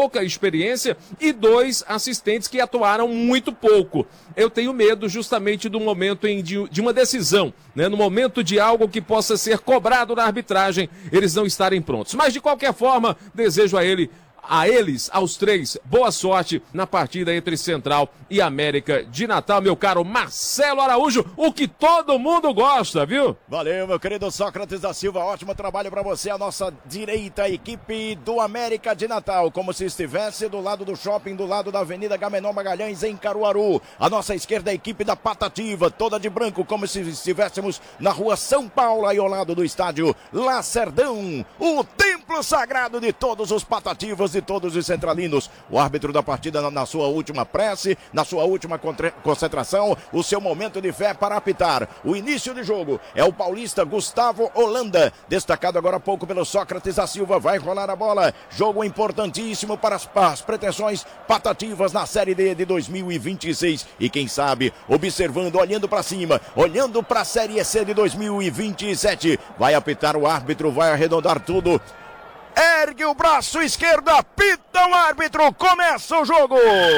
pouca experiência e 2 assistentes que atuaram muito pouco. Eu tenho medo justamente do momento de uma decisão, né? No momento de algo que possa ser cobrado na arbitragem, eles não estarem prontos. Mas de qualquer forma, desejo aos 3, boa sorte na partida entre Central e América de Natal, meu caro Marcelo Araújo, o que todo mundo gosta, viu? Valeu, meu querido Sócrates da Silva, ótimo trabalho pra você, a nossa direita, a equipe do América de Natal, como se estivesse do lado do shopping, do lado da Avenida Agamenon Magalhães, em Caruaru. A nossa esquerda, a equipe da Patativa, toda de branco, como se estivéssemos na rua São Paulo, aí ao lado do estádio Lacerdão, o templo sagrado de todos os Patativas, de todos os centralinos. O árbitro da partida na sua última prece, na sua última concentração, o seu momento de fé para apitar. O início de jogo é o paulista Gustavo Holanda, destacado agora há pouco pelo Sócrates da Silva. Vai rolar a bola. Jogo importantíssimo para as pretensões Patativas na Série D de 2026. E quem sabe, observando, olhando para cima, olhando para a Série C de 2027. Vai apitar o árbitro, vai arredondar tudo. Ergue o braço esquerdo, apita o árbitro, começa o jogo!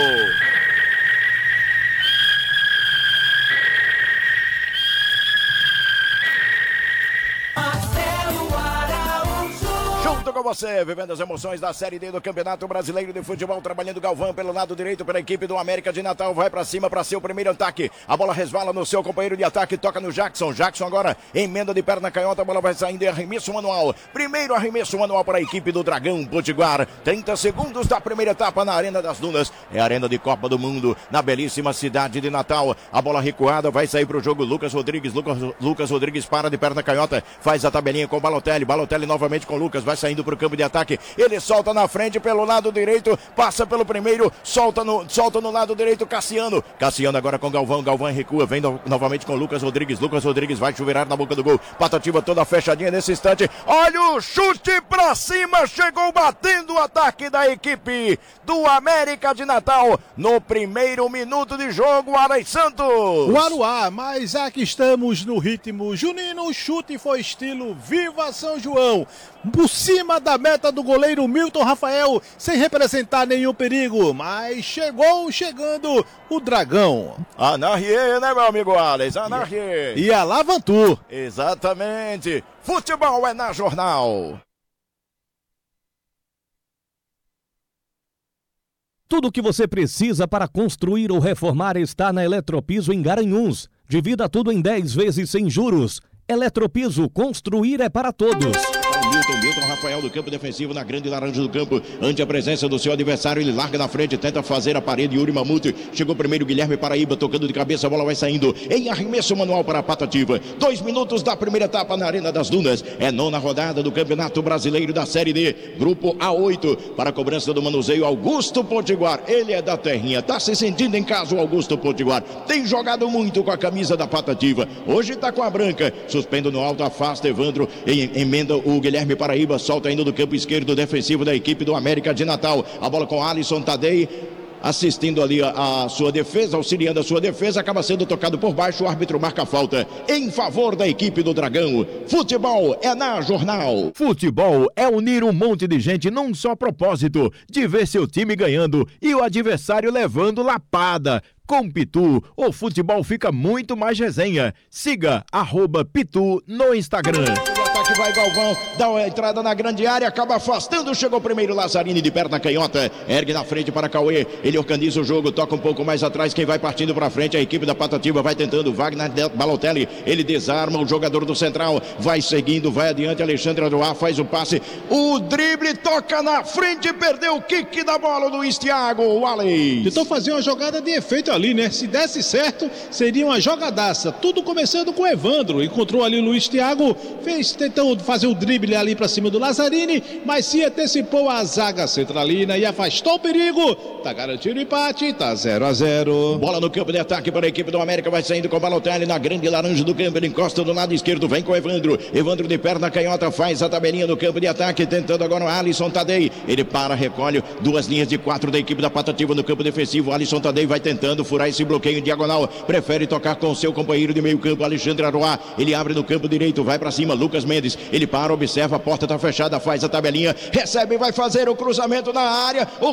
Junto com você, vivendo as emoções da Série D do Campeonato Brasileiro de Futebol, trabalhando Galvão pelo lado direito pela equipe do América de Natal, vai pra cima para seu primeiro ataque, a bola resvala no seu companheiro de ataque, toca no Jackson agora, emenda de perna canhota, a bola vai saindo em arremesso manual, primeiro arremesso manual para a equipe do Dragão Potiguar, 30 segundos da primeira etapa na Arena das Dunas, é a Arena de Copa do Mundo, na belíssima cidade de Natal, a bola recuada, vai sair pro jogo, Lucas Rodrigues para de perna canhota, faz a tabelinha com Balotelli novamente com Lucas, vai saindo pro campo de ataque, ele solta na frente pelo lado direito, passa pelo primeiro, solta no lado direito Cassiano agora com Galvão recua, vem novamente com Lucas Rodrigues vai chuveirar na boca do gol, Patativa toda fechadinha nesse instante, olha o chute pra cima, chegou batendo o ataque da equipe do América de Natal, no primeiro minuto de jogo, Aray Santos. O Aruá, mas aqui estamos no ritmo junino, o chute foi estilo Viva São João, por cima da meta do goleiro Milton Rafael, sem representar nenhum perigo, mas chegando o Dragão. Anarriê, né, meu amigo Alex? Anarriê. E a Lavantur. Exatamente. Futebol é na Jornal. Tudo o que você precisa para construir ou reformar está na Eletropiso em Garanhuns. Divida tudo em 10 vezes sem juros. Eletropiso, construir é para todos. Milton Rafael do campo defensivo na grande laranja do campo, ante a presença do seu adversário, ele larga na frente, tenta fazer a parede, Yuri Mamute, chegou primeiro Guilherme Paraíba, tocando de cabeça, a bola vai saindo em arremesso manual para a Patativa, 2 minutos da primeira etapa na Arena das Dunas, é 9ª rodada do Campeonato Brasileiro da Série D, grupo A8, para a cobrança do manuseio, Augusto Potiguar, ele é da terrinha, tá se sentindo em casa o Augusto Potiguar, tem jogado muito com a camisa da Patativa, hoje tá com a branca, suspendo no alto, afasta Evandro, emenda o Guilherme Paraíba, solta indo do campo esquerdo defensivo da equipe do América de Natal, a bola com Alisson Tadei, assistindo ali a sua defesa, auxiliando a sua defesa, acaba sendo tocado por baixo, o árbitro marca a falta em favor da equipe do Dragão. Futebol é na Jornal. Futebol é unir um monte de gente num só propósito, de ver seu time ganhando e o adversário levando lapada. Com Pitu, o futebol fica muito mais resenha. Siga @Pitu no Instagram. Que vai Galvão, dá uma entrada na grande área, acaba afastando, chegou primeiro Lazzarini de perna canhota, ergue na frente para Cauê, ele organiza o jogo, toca um pouco mais atrás, quem vai partindo para frente, a equipe da Patativa vai tentando, Wagner Balotelli, ele desarma o jogador do Central, vai seguindo, vai adiante, Alexandre Aroá faz o passe, o drible, toca na frente, perdeu o kick da bola do Luiz Thiago, o Alex. Tentou fazer uma jogada de efeito ali, né? Se desse certo, seria uma jogadaça, tudo começando com o Evandro, encontrou ali o Luiz Thiago, tentou fazer o drible ali para cima do Lazzarini, mas se antecipou a zaga centralina e afastou o perigo, tá garantido o empate, tá 0-0. Bola no campo de ataque para a equipe do América, vai saindo com o Balotelli na grande laranja do campo, ele encosta do lado esquerdo, vem com o Evandro de perna canhota, faz a tabelinha no campo de ataque, tentando agora o Alisson Tadei, ele para, recolhe 2 linhas de 4 da equipe da Patativa no campo defensivo, Alisson Tadei vai tentando furar esse bloqueio em diagonal, prefere tocar com seu companheiro de meio campo, Alexandre Aroá, ele abre no campo direito, vai para cima, Lucas Mendes, ele para, observa, a porta está fechada, faz a tabelinha, recebe, vai fazer o cruzamento na área, o